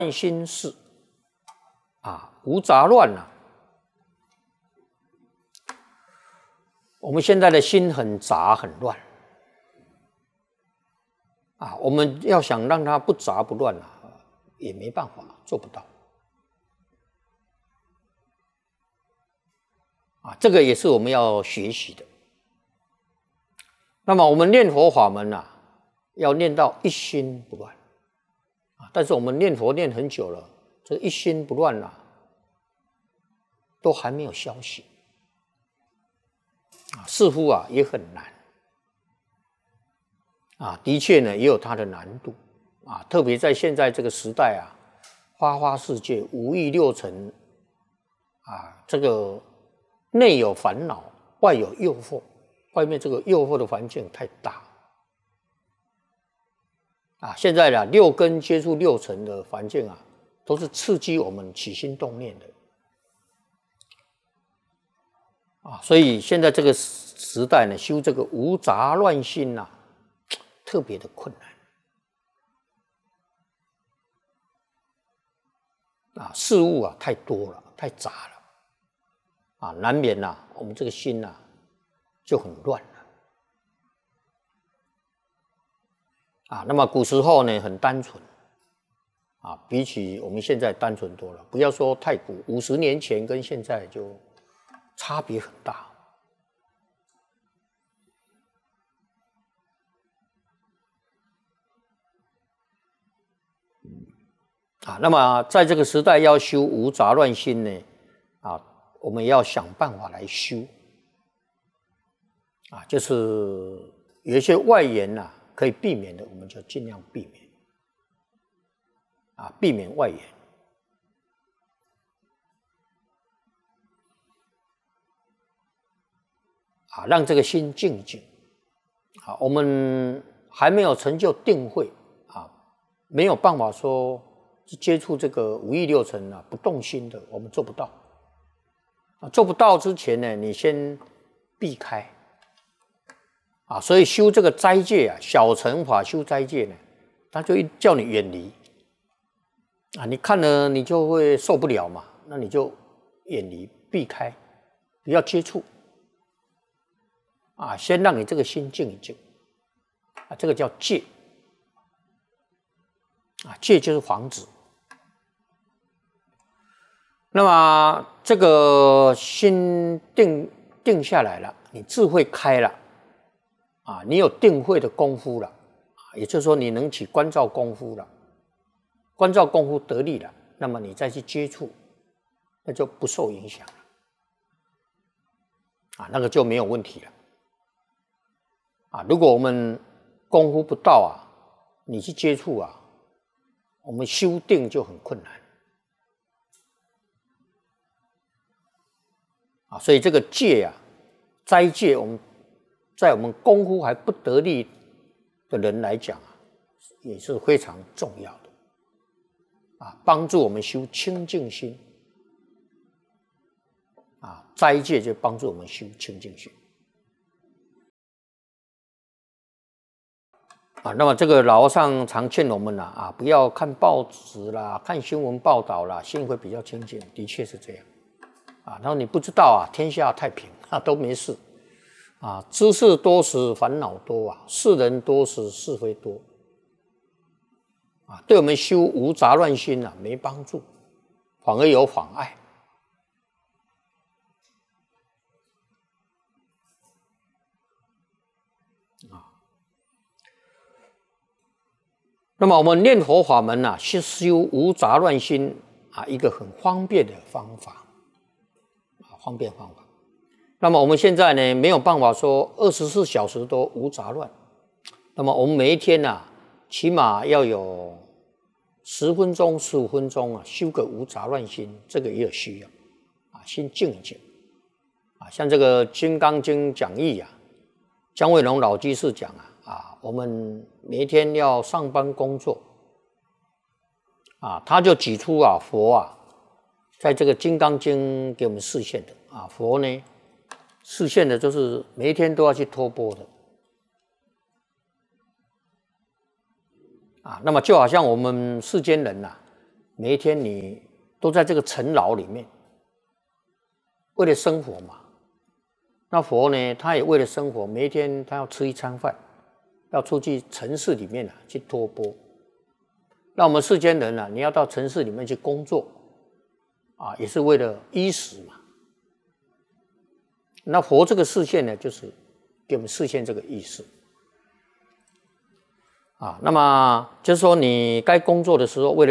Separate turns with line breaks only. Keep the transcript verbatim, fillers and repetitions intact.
心事啊，无杂乱啊。我们现在的心很杂很乱啊，我们要想让它不杂不乱啊，也没办法，做不到啊。这个也是我们要学习的。那么我们念佛法门啊，要念到一心不乱啊。但是我们念佛念很久了，这一心不乱啊，都还没有消息啊，似乎啊也很难啊。的确呢，也有它的难度啊。特别在现在这个时代啊，花花世界，五欲六尘啊，这个内有烦恼，外有诱惑。外面这个诱惑的环境太大啊！现在呢，六根接触六尘的环境啊，都是刺激我们起心动念的啊。所以现在这个时代呢，修这个无杂乱心啊，特别的困难啊。事物啊太多了，太杂了啊，难免呐、啊，我们这个心呐、啊。就很乱了啊。那么古时候呢，很单纯啊，比起我们现在单纯多了。不要说太古，五十年前跟现在就差别很大啊。那么在这个时代要修无杂乱心呢，啊，我们要想办法来修。啊，就是有一些外缘呐、啊，可以避免的，我们就尽量避免。啊，避免外缘。啊，让这个心静一静。啊，我们还没有成就定慧啊，没有办法说接触这个五欲六尘啊，不动心的，我们做不到。啊，做不到之前呢，你先避开。啊，所以修这个斋戒啊，小乘法修斋戒呢，他就叫你远离啊，你看了你就会受不了嘛，那你就远离避开，不要接触啊，先让你这个心静一静啊，这个叫戒啊，戒就是防止。那么这个心定定下来了，你智慧开了。啊，你有定慧的功夫了，也就是说你能起观照功夫了，观照功夫得力了，那么你再去接触，那就不受影响了，啊，那个就没有问题了，啊，如果我们功夫不到啊，你去接触啊，我们修定就很困难，啊，所以这个戒啊，斋戒我们。在我们功夫还不得力的人来讲啊，也是非常重要的啊，帮助我们修清净心啊，斋戒就帮助我们修清净心啊。那么这个老和尚常劝我们啦啊，不要看报纸啦，看新闻报道啦，心会比较清净，的确是这样啊。然后你不知道啊，天下太平啊，都没事。啊，知识多时烦恼多啊，世人多时是非多啊，对我们修无杂乱心啊没帮助，反而有妨碍啊。那么我们念佛法门啊，是修无杂乱心啊，一个很方便的方法啊，方便方法。那么我们现在呢，没有办法说二十四小时都无杂乱。那么我们每一天啊，起码要有十分钟、十五分钟啊，修个无杂乱心，这个也有需要啊，心静一静啊。像这个《金刚经》讲义啊，姜惠龙老居士讲啊，啊，我们每一天要上班工作啊，他就举出啊，佛啊，在这个《金刚经》给我们示现的啊，佛呢。示现的就是每一天都要去托钵的啊，那么就好像我们世间人呐、啊， 每一天你都在这个尘劳里面，为了生活嘛。那佛呢，他也为了生活，每一天他要吃一餐饭，要出去城市里面啊去托钵。那我们世间人啊，你要到城市里面去工作啊，也是为了衣食嘛。那佛这个示现呢，就是给我们示现这个意思啊。那么就是说，你该工作的时候，为了